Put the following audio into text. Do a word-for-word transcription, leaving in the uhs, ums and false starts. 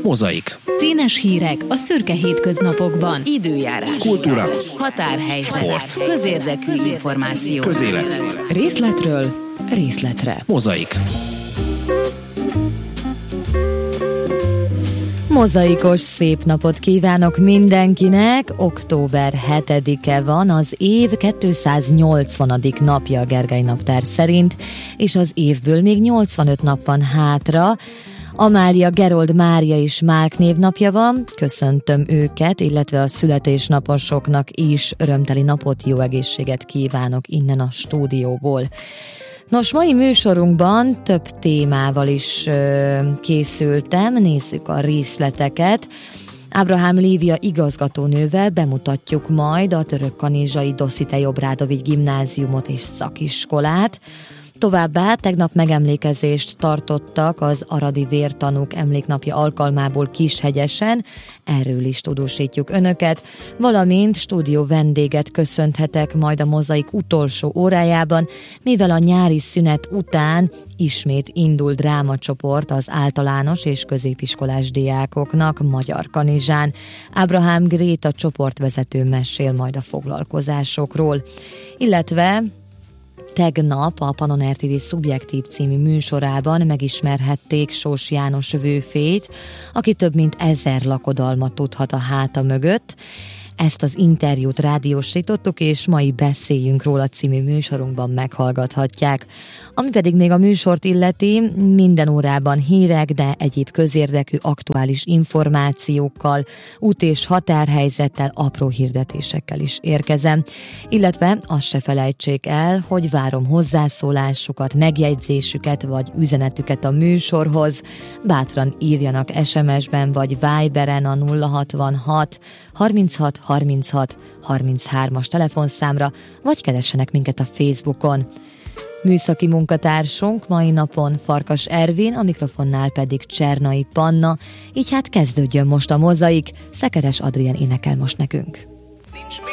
Mozaik. Színes hírek a szürke hétköznapokban. Időjárás. Kultúra. Határhelyzet. Sport. Közérdekű információ. Közélet. Részletről részletre. Mozaik. Mozaikos szép napot kívánok mindenkinek! október hetedike van, az év kétszáznyolcvanadik napja a Gergely naptár szerint, és az évből még nyolcvanöt nap van hátra. Amália, Gerold, Mária és Márk névnapja van, köszöntöm őket, illetve a születésnaposoknak is örömteli napot, jó egészséget kívánok innen a stúdióból. Nos, mai műsorunkban több témával is ö, készültem, nézzük a részleteket. Ábrahám Lívia igazgatónővel bemutatjuk majd a Törökkanizsai Dositej Obrádovics gimnáziumot és szakiskolát. Továbbá tegnap megemlékezést tartottak az aradi vértanúk emléknapja alkalmából Kishegyesen, erről is tudósítjuk önöket, valamint stúdió vendéget köszönhetek majd a Mozaik utolsó órájában, mivel a nyári szünet után ismét indul drámacsoport az általános és középiskolás diákoknak Magyarkanizsán. Ábrahám Gréta csoportvezető mesél majd a foglalkozásokról, illetve tegnap a Pannon er té vé Szubjektív című műsorában megismerhették Sós János Vőfét, aki több mint ezer lakodalmat tudhat a háta mögött. Ezt az interjút rádiósítottuk, és mai Beszéljünk róla című műsorunkban meghallgathatják. Ami pedig még a műsort illeti, minden órában hírek, de egyéb közérdekű aktuális információkkal, út- és határhelyzettel, apró hirdetésekkel is érkezem. Illetve azt se felejtsék el, hogy várom hozzászólásukat, megjegyzésüket vagy üzenetüket a műsorhoz. Bátran írjanak es em es-ben vagy Viberen a nulla hatvanhat harminchat harminchat harminchárom-as telefonszámra, vagy keressenek minket a Facebookon. Műszaki munkatársunk mai napon Farkas Ervin, a mikrofonnál pedig Csernai Panna, így hát kezdődjön most a Mozaik, Szekeres Adrien énekel most nekünk. Nincs